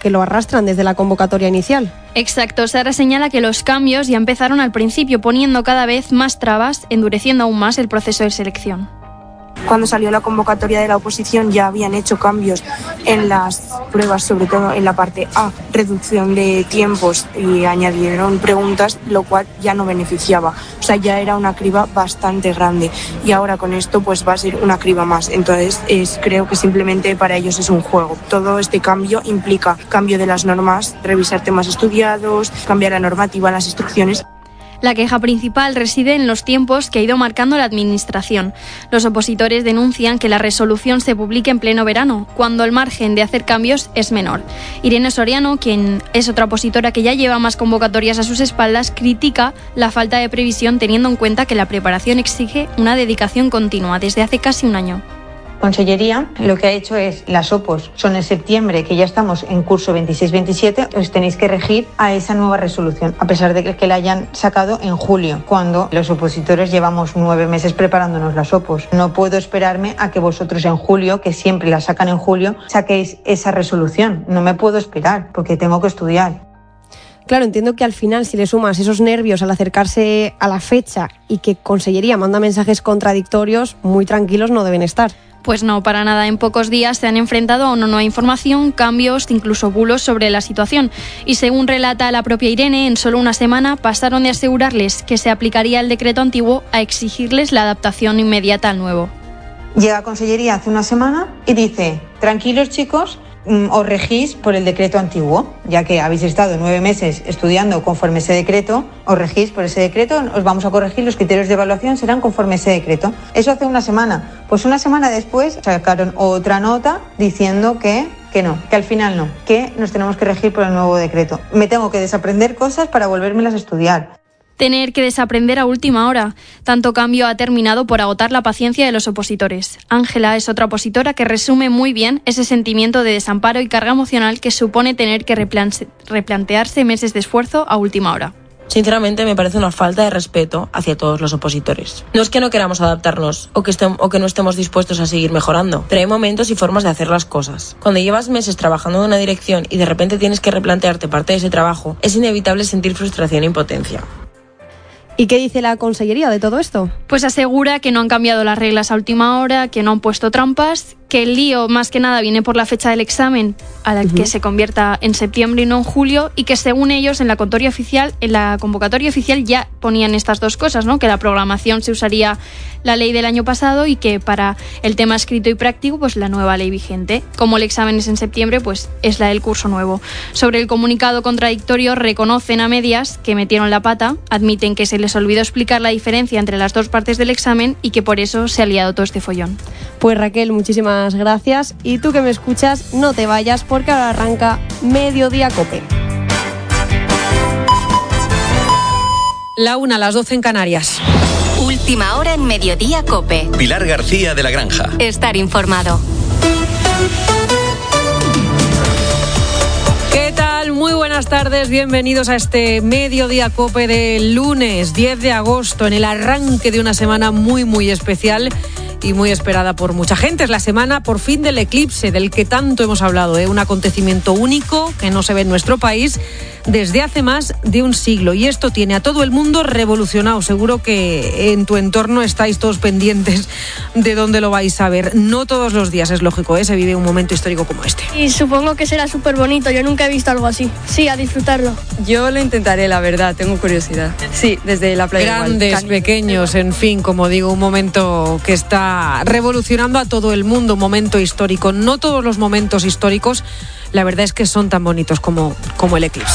que lo arrastran desde la convocatoria inicial. Exacto, Sara señala que los cambios ya empezaron al principio, poniendo cada vez más trabas, endureciendo aún más el proceso de selección. Cuando salió la convocatoria de la oposición ya habían hecho cambios en las pruebas, sobre todo en la parte A, reducción de tiempos, y añadieron preguntas, lo cual ya no beneficiaba. O sea, ya era una criba bastante grande y ahora con esto pues va a ser una criba más. Entonces creo que simplemente para ellos es un juego. Todo este cambio implica cambio de las normas, revisar temas estudiados, cambiar la normativa, las instrucciones. La queja principal reside en los tiempos que ha ido marcando la Administración. Los opositores denuncian que la resolución se publique en pleno verano, cuando el margen de hacer cambios es menor. Irene Soriano, quien es otra opositora que ya lleva más convocatorias a sus espaldas, critica la falta de previsión teniendo en cuenta que la preparación exige una dedicación continua desde hace casi un año. Consellería lo que ha hecho es, las OPOs son en septiembre, que ya estamos en curso 26-27, os tenéis que regir a esa nueva resolución, a pesar de que la hayan sacado en julio, cuando los opositores llevamos 9 meses preparándonos las OPOs. No puedo esperarme a que vosotros en julio, que siempre la sacan en julio, saquéis esa resolución. No me puedo esperar, porque tengo que estudiar. Claro, entiendo que al final, si le sumas esos nervios al acercarse a la fecha y que Consellería manda mensajes contradictorios, muy tranquilos no deben estar. Pues no, para nada. En pocos días se han enfrentado a una nueva información, cambios, incluso bulos sobre la situación. Y según relata la propia Irene, en solo una semana pasaron de asegurarles que se aplicaría el decreto antiguo a exigirles la adaptación inmediata al nuevo. Llega a Consellería hace una semana y dice: tranquilos chicos, os regís por el decreto antiguo, ya que habéis estado 9 meses estudiando conforme ese decreto, os regís por ese decreto, os vamos a corregir, los criterios de evaluación serán conforme ese decreto. Eso hace una semana. Pues una semana después sacaron otra nota diciendo que no, que al final no, que nos tenemos que regir por el nuevo decreto. Me tengo que desaprender cosas para volvérmelas a estudiar. Tener que desaprender a última hora. Tanto cambio ha terminado por agotar la paciencia de los opositores. Ángela es otra opositora que resume muy bien ese sentimiento de desamparo y carga emocional que supone tener que replantearse meses de esfuerzo a última hora. Sinceramente me parece una falta de respeto hacia todos los opositores. No es que no queramos adaptarnos o que no estemos dispuestos a seguir mejorando, pero hay momentos y formas de hacer las cosas. Cuando llevas meses trabajando en una dirección y de repente tienes que replantearte parte de ese trabajo, es inevitable sentir frustración e impotencia. ¿Y qué dice la Consellería de todo esto? Pues asegura que no han cambiado las reglas a última hora, que no han puesto trampas, que el lío más que nada viene por la fecha del examen, a la que se convierta en septiembre y no en julio, y que según ellos en la convocatoria oficial ya ponían estas dos cosas, ¿no? Que la programación se usaría la ley del año pasado y que para el tema escrito y práctico pues la nueva ley vigente. Como el examen es en septiembre, pues es la del curso nuevo. Sobre el comunicado contradictorio reconocen a medias que metieron la pata, admiten que se les olvidó explicar la diferencia entre las dos partes del examen y que por eso se ha liado todo este follón. Pues Raquel, muchísimas gracias. Y tú que me escuchas, no te vayas porque ahora arranca Mediodía COPE. La 1, las 12 en Canarias. Última hora en Mediodía COPE. Pilar García de la Granja. Estar informado. ¿Qué tal? Muy buenas tardes, bienvenidos a este Mediodía COPE del lunes 10 de agosto, en el arranque de una semana muy, muy especial y muy esperada por mucha gente. Es la semana por fin del eclipse, del que tanto hemos hablado, un acontecimiento único que no se ve en nuestro país desde hace más de un siglo, y esto tiene a todo el mundo revolucionado. Seguro que en tu entorno estáis todos pendientes de dónde lo vais a ver. No todos los días, es lógico, se vive un momento histórico como este. Y supongo que será súper bonito, yo nunca he visto algo así. Sí, a disfrutarlo. Yo lo intentaré, la verdad, tengo curiosidad. Sí, desde la playa. Grandes, pequeños, en fin, como digo, un momento que está revolucionando a todo el mundo, un momento histórico. No todos los momentos históricos, la verdad es que son tan bonitos como el eclipse.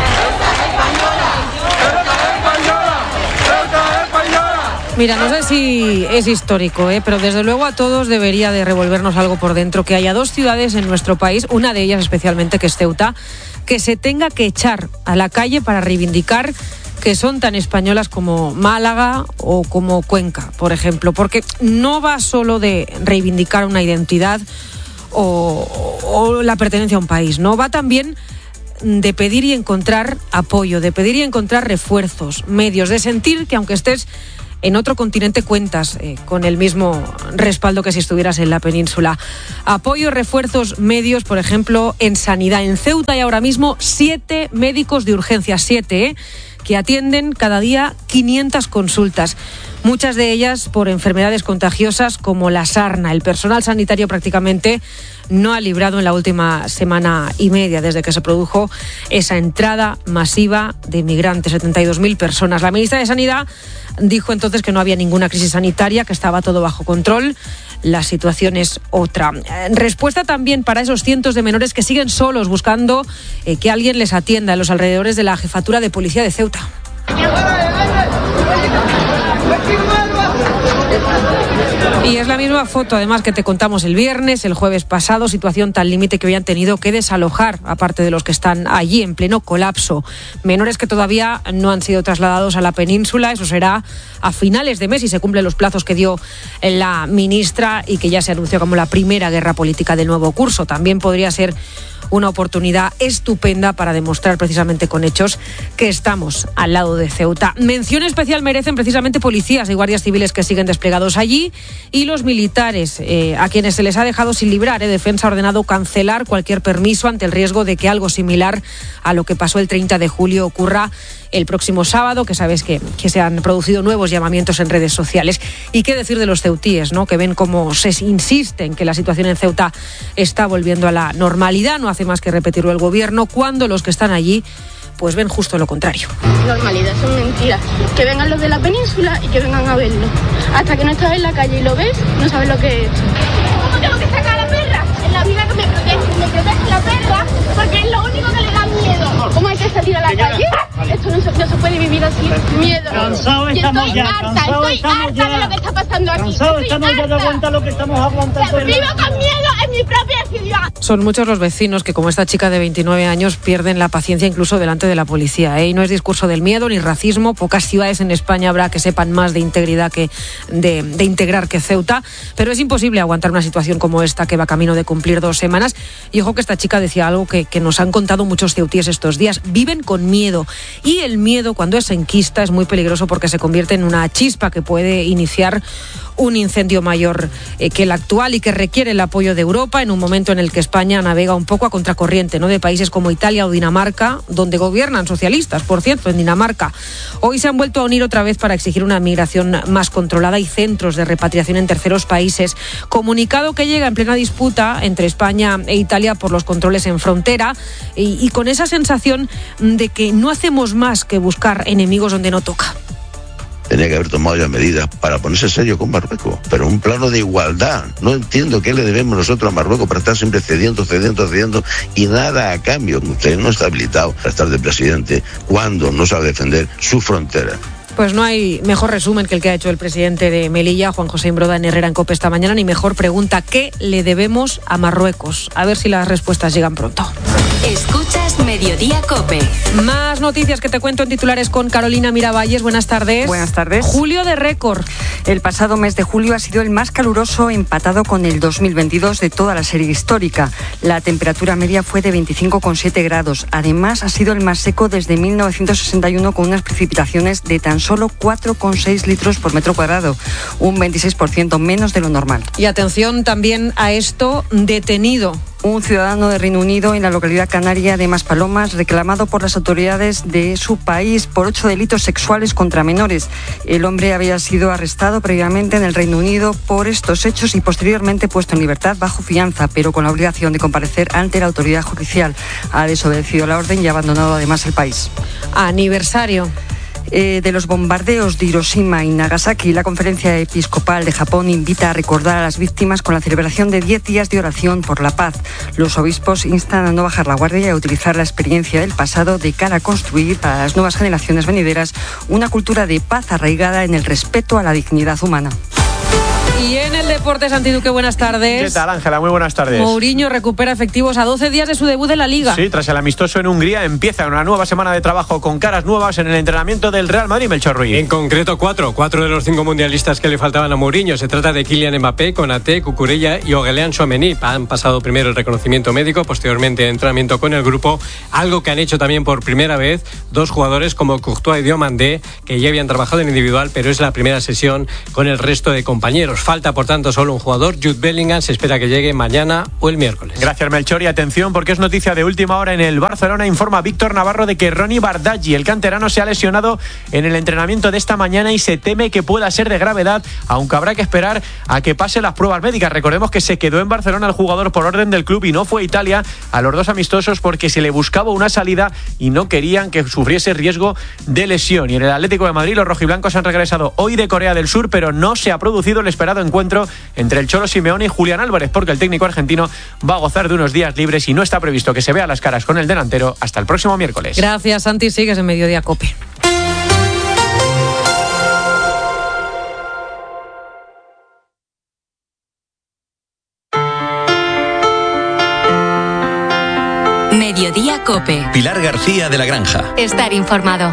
Mira, no sé si es histórico, pero desde luego a todos debería de revolvernos algo por dentro que haya dos ciudades en nuestro país, una de ellas especialmente que es Ceuta, que se tenga que echar a la calle para reivindicar que son tan españolas como Málaga o como Cuenca, por ejemplo, porque no va solo de reivindicar una identidad o la pertenencia a un país, ¿no? Va también de pedir y encontrar apoyo, de pedir y encontrar refuerzos, medios, de sentir que aunque estés en otro continente cuentas con el mismo respaldo que si estuvieras en la península. Apoyo y refuerzos medios, por ejemplo, en sanidad. En Ceuta hay ahora mismo 7 médicos de urgencia, 7, que atienden cada día 500 consultas. Muchas de ellas por enfermedades contagiosas como la sarna. El personal sanitario prácticamente no ha librado en la última semana y media desde que se produjo esa entrada masiva de inmigrantes, 72.000 personas. La ministra de Sanidad dijo entonces que no había ninguna crisis sanitaria, que estaba todo bajo control. La situación es otra. Respuesta también para esos cientos de menores que siguen solos buscando que alguien les atienda en los alrededores de la jefatura de policía de Ceuta. Y es la misma foto, además, que te contamos el viernes, el jueves pasado, situación tan límite que hoy han tenido que desalojar, aparte de los que están allí en pleno colapso. Menores que todavía no han sido trasladados a la península, eso será a finales de mes y se cumplen los plazos que dio la ministra y que ya se anunció como la primera guerra política del nuevo curso. También podría ser una oportunidad estupenda para demostrar precisamente con hechos que estamos al lado de Ceuta. Mención especial merecen precisamente policías y guardias civiles que siguen desplegados allí y los militares a quienes se les ha dejado sin librar. Defensa ha ordenado cancelar cualquier permiso ante el riesgo de que algo similar a lo que pasó el 30 de julio ocurra el próximo sábado, que sabes que se han producido nuevos llamamientos en redes sociales. Y qué decir de los ceutíes, ¿no?, que ven cómo se insiste en que la situación en Ceuta está volviendo a la normalidad. No hace más que repetirlo el gobierno, cuando los que están allí pues ven justo lo contrario. Normalidad, son mentiras. Que vengan los de la península y que vengan a verlo. Hasta que no estás en la calle y lo ves, no sabes lo que es. ¿Cómo tengo que sacar a la perra? En la vida que me protege la perra, porque es lo único que le da miedo. ¿Cómo hay que salir a la calle? Esto no se puede vivir así. Miedo. Cansados estamos ya. Estoy harta de lo que está pasando aquí. Cansados estamos ya de aguantar lo que estamos aguantando. Vivo con miedo en mi propia ciudad. Son muchos los vecinos que, como esta chica de 29 años, pierden la paciencia incluso delante de la policía. Y no es discurso del miedo ni racismo. Pocas ciudades en España habrá que sepan más de integridad que de integrar que Ceuta. Pero es imposible aguantar una situación como esta, que va camino de cumplir 2 semanas. Y ojo que esta chica decía algo que nos han contado muchos ceutíes estos días. Viven con miedo. Y el miedo, cuando es enquista, es muy peligroso porque se convierte en una chispa que puede iniciar un incendio mayor que el actual y que requiere el apoyo de Europa en un momento en el que España navega un poco a contracorriente, ¿no?, de países como Italia o Dinamarca, donde gobiernan socialistas, por cierto, en Dinamarca. Hoy se han vuelto a unir otra vez para exigir una migración más controlada y centros de repatriación en terceros países. Comunicado que llega en plena disputa entre España e Italia por los controles en frontera y con esa sensación de que no hacemos más que buscar enemigos donde no toca. Tenía que haber tomado ya medidas para ponerse serio con Marruecos, pero un plano de igualdad. No entiendo qué le debemos nosotros a Marruecos para estar siempre cediendo y nada a cambio. Usted no está habilitado para estar de presidente cuando no sabe defender su frontera. Pues no hay mejor resumen que el que ha hecho el presidente de Melilla, Juan José Imbroda, en Herrera en COPE esta mañana, ni mejor pregunta: ¿qué le debemos a Marruecos? A ver si las respuestas llegan pronto. Escuchas Mediodía COPE. Más noticias que te cuento en titulares con Carolina Miravalles. Buenas tardes. Buenas tardes. Julio de récord. El pasado mes de julio ha sido el más caluroso, empatado con el 2022 de toda la serie histórica. La temperatura media fue de 25,7 grados. Además, ha sido el más seco desde 1961, con unas precipitaciones de tan solo 4,6 litros por metro cuadrado, un 26% menos de lo normal. Y atención también a esto: detenido un ciudadano de Reino Unido en la localidad canaria de Maspalomas, reclamado por las autoridades de su país por 8 delitos sexuales contra menores. El hombre había sido arrestado previamente en el Reino Unido por estos hechos y posteriormente puesto en libertad bajo fianza, pero con la obligación de comparecer ante la autoridad judicial. Ha desobedecido la orden y ha abandonado además el país. Aniversario de los bombardeos de Hiroshima y Nagasaki. La Conferencia Episcopal de Japón invita a recordar a las víctimas con la celebración de 10 días de oración por la paz. Los obispos instan a no bajar la guardia y a utilizar la experiencia del pasado de cara a construir para las nuevas generaciones venideras una cultura de paz arraigada en el respeto a la dignidad humana. Y en el deporte, Santi Duque, buenas tardes. ¿Qué tal, Ángela? Muy buenas tardes. Mourinho recupera efectivos a 12 días de su debut en la Liga. Sí, tras el amistoso en Hungría empieza una nueva semana de trabajo con caras nuevas en el entrenamiento del Real Madrid, Melchor Ruiz. En concreto, cuatro de los 5 mundialistas que le faltaban a Mourinho. Se trata de Kylian Mbappé, Konaté, Cucurella y Aurélien Tchouaméni. Han pasado primero el reconocimiento médico, posteriormente el entrenamiento con el grupo, algo que han hecho también por primera vez 2 jugadores como Courtois y Diomandé, que ya habían trabajado en individual, pero es la primera sesión con el resto de compañeros. Falta, por tanto, solo un jugador, Jude Bellingham. Se espera que llegue mañana o el miércoles. Gracias, Melchor, y atención porque es noticia de última hora en el Barcelona. Informa Víctor Navarro de que Ronny Bardghji, el canterano, se ha lesionado en el entrenamiento de esta mañana y se teme que pueda ser de gravedad, aunque habrá que esperar a que pase las pruebas médicas. Recordemos que se quedó en Barcelona el jugador por orden del club y no fue a Italia a los 2 amistosos porque se le buscaba una salida y no querían que sufriese riesgo de lesión. Y en el Atlético de Madrid los rojiblancos han regresado hoy de Corea del Sur, pero no se ha producido el esperado encuentro entre el Cholo Simeone y Julián Álvarez, porque el técnico argentino va a gozar de unos días libres y no está previsto que se vea las caras con el delantero hasta el próximo miércoles. Gracias, Santi. Sigues en Mediodía COPE. Mediodía COPE. Pilar García de la Granja. Estar informado.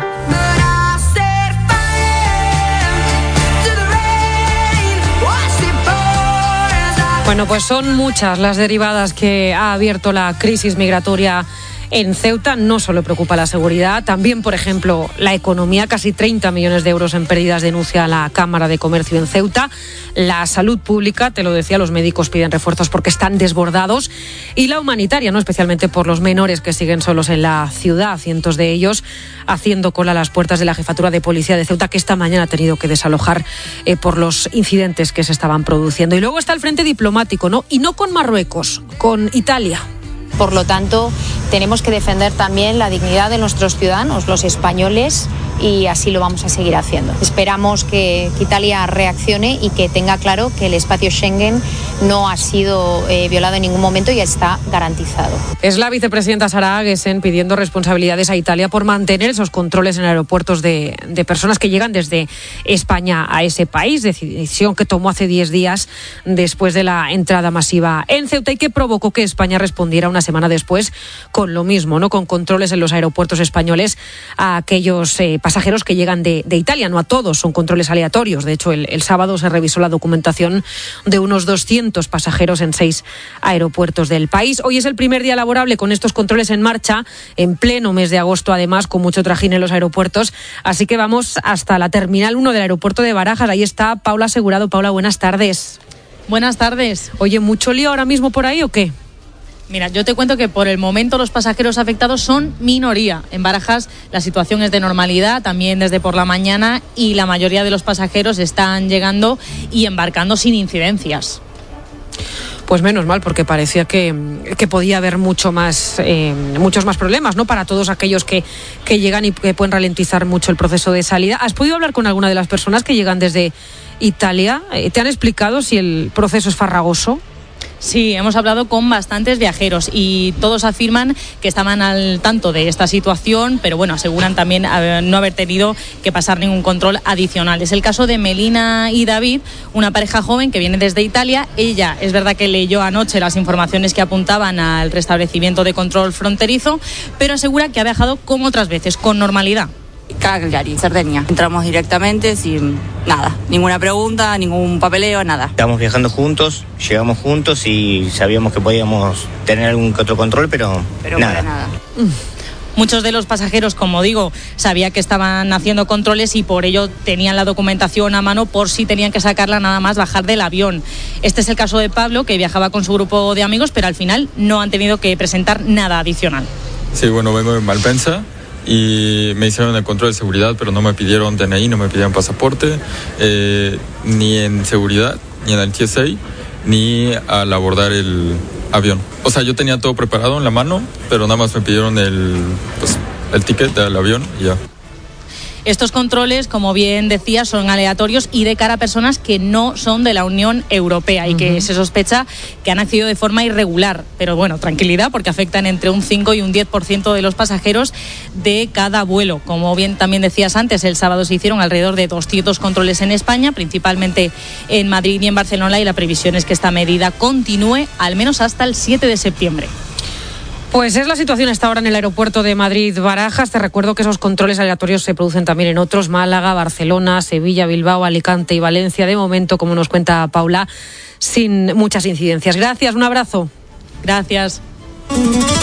Bueno, pues son muchas las derivadas que ha abierto la crisis migratoria en Ceuta. No solo preocupa la seguridad, también, por ejemplo, la economía. Casi 30 millones de euros en pérdidas denuncia la Cámara de Comercio en Ceuta. La salud pública, te lo decía, los médicos piden refuerzos porque están desbordados. Y la humanitaria, ¿no? Especialmente por los menores que siguen solos en la ciudad. Cientos de ellos haciendo cola a las puertas de la Jefatura de Policía de Ceuta, que esta mañana ha tenido que desalojar por los incidentes que se estaban produciendo. Y luego está el frente diplomático, ¿no? Y no con Marruecos, con Italia. Por lo tanto, tenemos que defender también la dignidad de nuestros ciudadanos, los españoles, y así lo vamos a seguir haciendo. Esperamos que Italia reaccione y que tenga claro que el espacio Schengen no ha sido violado en ningún momento y está garantizado. Es la vicepresidenta Sara Agesen pidiendo responsabilidades a Italia por mantener esos controles en aeropuertos de personas que llegan desde España a ese país, decisión que tomó hace 10 días después de la entrada masiva en Ceuta y que provocó que España respondiera una semana después con lo mismo, ¿no? Con controles en los aeropuertos españoles a aquellos pasajeros que llegan de Italia. No a todos, son controles aleatorios. De hecho, el sábado se revisó la documentación de unos 200 pasajeros en 6 aeropuertos del país. Hoy es el primer día laborable con estos controles en marcha, en pleno mes de agosto, además, con mucho trajín en los aeropuertos. Así que vamos hasta la Terminal 1 del aeropuerto de Barajas. Ahí está Paula Asegurado. Paula, buenas tardes. Buenas tardes. Oye, ¿mucho lío ahora mismo por ahí o qué? Mira, yo te cuento que por el momento los pasajeros afectados son minoría. En Barajas la situación es de normalidad, también desde por la mañana, y la mayoría de los pasajeros están llegando y embarcando sin incidencias. Pues menos mal, porque parecía que podía haber muchos más problemas, ¿no? Para todos aquellos que llegan y que pueden ralentizar mucho el proceso de salida. ¿Has podido hablar con alguna de las personas que llegan desde Italia? ¿Te han explicado si el proceso es farragoso? Sí, hemos hablado con bastantes viajeros y todos afirman que estaban al tanto de esta situación, pero bueno, aseguran también no haber tenido que pasar ningún control adicional. Es el caso de Melina y David, una pareja joven que viene desde Italia. Ella, es verdad que leyó anoche las informaciones que apuntaban al restablecimiento de control fronterizo, pero asegura que ha viajado como otras veces, con normalidad. Cagliari, Cerdeña. Entramos directamente sin nada, ninguna pregunta, ningún papeleo, nada. Estamos viajando juntos, llegamos juntos y sabíamos que podíamos tener algún que otro control, pero nada. Muchos de los pasajeros, como digo, sabía que estaban haciendo controles y por ello tenían la documentación a mano por si tenían que sacarla nada más bajar del avión. Este es el caso de Pablo, que viajaba con su grupo de amigos, pero al final no han tenido que presentar nada adicional. Sí, bueno, vengo de Malpensa y me hicieron el control de seguridad, pero no me pidieron DNI, no me pidieron pasaporte, ni en seguridad, ni en el TSA, ni al abordar el avión. O sea, yo tenía todo preparado en la mano, pero nada más me pidieron el ticket del avión y ya. Estos controles, como bien decía, son aleatorios y de cara a personas que no son de la Unión Europea y que se sospecha que han accedido de forma irregular. Pero bueno, tranquilidad, porque afectan entre un 5 y un 10% de los pasajeros de cada vuelo. Como bien también decías antes, el sábado se hicieron alrededor de 200 controles en España, principalmente en Madrid y en Barcelona, y la previsión es que esta medida continúe al menos hasta el 7 de septiembre. Pues es la situación hasta ahora en el aeropuerto de Madrid-Barajas. Te recuerdo que esos controles aleatorios se producen también en otros: Málaga, Barcelona, Sevilla, Bilbao, Alicante y Valencia. De momento, como nos cuenta Paula, sin muchas incidencias. Gracias, un abrazo. Gracias.